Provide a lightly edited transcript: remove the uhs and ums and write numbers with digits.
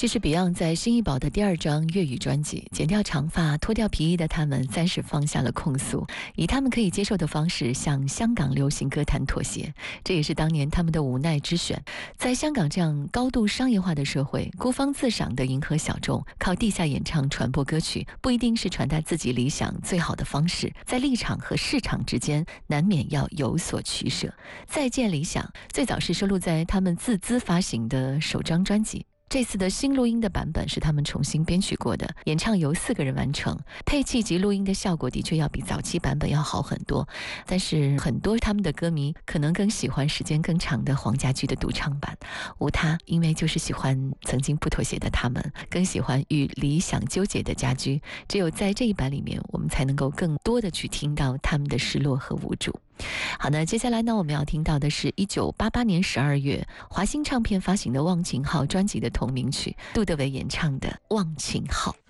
这是 Beyond 在新艺宝的第2张粤语专辑，剪掉长发脱掉皮衣的他们暂时放下了控诉，以他们可以接受的方式向香港流行歌坛妥协，这也是当年他们的无奈之选。在香港这样高度商业化的社会，孤芳自赏的迎合小众，靠地下演唱传播歌曲，不一定是传达自己理想最好的方式，在立场和市场之间难免要有所取舍。再见理想最早是收录在他们自资发行的首张专辑，这次的新录音的版本是他们重新编曲过的，演唱由4个人完成，配器及录音的效果的确要比早期版本要好很多，但是很多他们的歌迷可能更喜欢时间更长的黄家驹的独唱版。无他，因为就是喜欢曾经不妥协的他们，更喜欢与理想纠结的家驹，只有在这一版里面，我们才能够更多的去听到他们的失落和无助。好的，接下来呢，我们要听到的是1988年12月华星唱片发行的《忘情号》专辑的同名曲，杜德伟演唱的《忘情号》。